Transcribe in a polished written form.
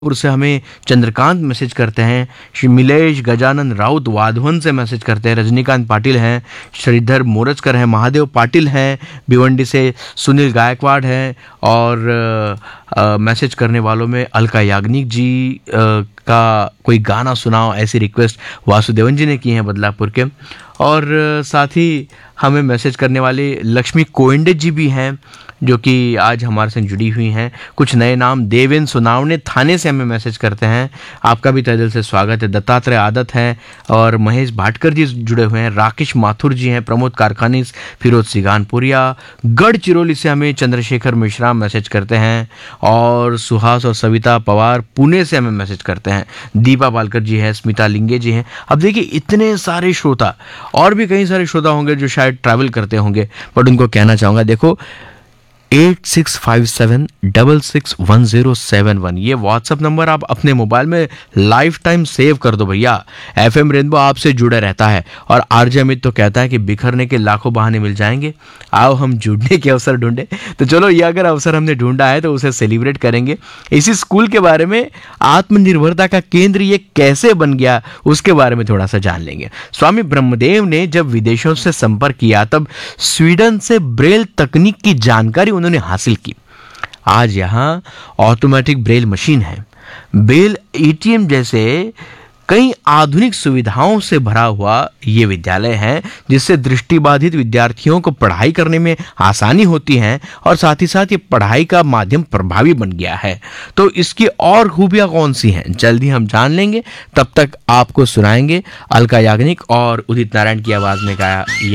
से हमें चंद्रकांत मैसेज करते हैं, श्री मिलेश गजानन राउत वाधवन से मैसेज करते हैं, रजनीकांत पाटिल हैं, श्रीधर मोरजकर हैं, महादेव पाटिल हैं, भिवंडी से सुनील गायकवाड़ हैं और मैसेज करने वालों में अलका याग्निक जी का कोई गाना सुनाओ ऐसी रिक्वेस्ट वासुदेवन जी ने की है बदलापुर के। और साथ ही हमें मैसेज करने वाले लक्ष्मी कोयंडे जी भी हैं जो कि आज हमारे से जुड़ी हुई हैं। कुछ नए नाम देवेन सुनावने थाने से हमें मैसेज करते हैं, आपका भी तहे दिल से स्वागत है। दत्तात्रेय आदत हैं और महेश भाटकर जी जुड़े हुए हैं, राकेश माथुर जी हैं, प्रमोद कारखानीस, फिरोज सिगानपुरिया, गढ़चिरौली से हमें चंद्रशेखर मिश्रा मैसेज करते हैं और सुहास और सविता पवार पुणे से हमें मैसेज करते हैं, दीपा पालकर जी हैं, स्मिता लिंगे जी हैं। अब देखिए इतने सारे श्रोता और भी कई सारे श्रोता होंगे जो शायद ट्रैवल करते होंगे, बट उनको कहना चाहूँगा देखो 8657661071 ये व्हाट्सएप नंबर आप अपने मोबाइल में लाइफ टाइम सेव कर दो भैया। एफएम रेनबो आपसे जुड़े रहता है और आरजे अमित तो कहता है कि बिखरने के लाखों बहाने मिल जाएंगे, आओ हम जुड़ने के अवसर ढूंढे। तो चलो ये अगर अवसर हमने ढूंढा है तो उसे सेलिब्रेट करेंगे। इसी स्कूल के बारे में, आत्मनिर्भरता का केंद्र ये कैसे बन गया उसके बारे में थोड़ा सा जान लेंगे। स्वामी ब्रह्मदेव ने जब विदेशों से संपर्क किया तब स्वीडन से ब्रेल तकनीक की जानकारी उन्होंने हासिल की। आज यहां ऑटोमेटिक ब्रेल मशीन है, ब्रेल एटीएम जैसे कई आधुनिक सुविधाओं से भरा हुआ ये विद्यालय है जिससे दृष्टिबाधित विद्यार्थियों को पढ़ाई करने में आसानी होती है और साथ ही साथ ये पढ़ाई का माध्यम प्रभावी बन गया है। तो इसकी और खूबियां कौन सी हैं जल्दी हम जान लेंगे, तब तक आपको सुनाएंगे अलका याग्निक और उदित नारायण की आवाज में गाया